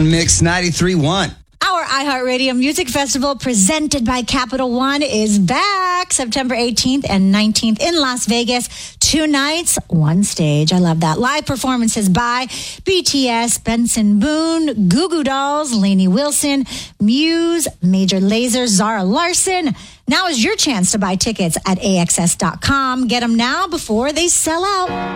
Mix 93.1. Our iHeartRadio Music Festival presented by Capital One is back September 18th and 19th in Las Vegas. 2 nights, 1 stage. I love that. Live performances by BTS, Benson Boone, Goo Goo Dolls, Lainey Wilson, Muse, Major Lazer, Zara Larson. Now is your chance to buy tickets at AXS.com. Get them now before they sell out.